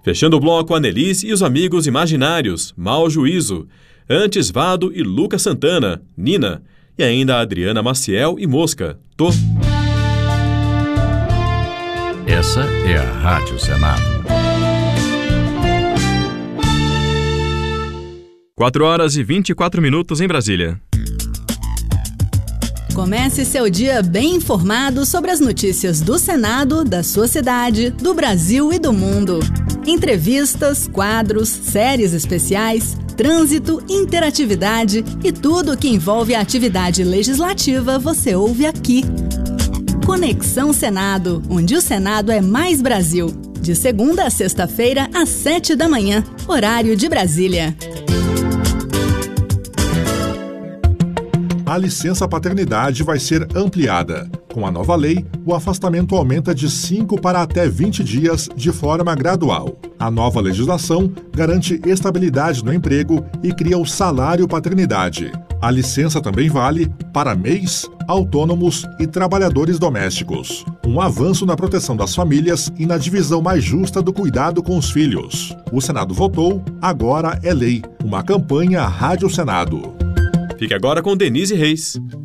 Fechando o bloco, Annelise e os Amigos Imaginários, Mau Juízo. Antes, Vado e Lucas Santana, Nina. E ainda Adriana Maciel e Mosca, Tô. Essa é a Rádio Senado. 4h24 em Brasília. Comece seu dia bem informado sobre as notícias do Senado, da sua cidade, do Brasil e do mundo. Entrevistas, quadros, séries especiais, trânsito, interatividade e tudo que envolve a atividade legislativa você ouve aqui. Conexão Senado, onde o Senado é mais Brasil. De segunda a sexta-feira, às 7 da manhã, horário de Brasília. A licença paternidade vai ser ampliada. Com a nova lei, o afastamento aumenta de 5 para até 20 dias de forma gradual. A nova legislação garante estabilidade no emprego e cria o salário paternidade. A licença também vale para MEIs, autônomos e trabalhadores domésticos. Um avanço na proteção das famílias e na divisão mais justa do cuidado com os filhos. O Senado votou, agora é lei. Uma campanha Rádio Senado. Fique agora com Denise Reis.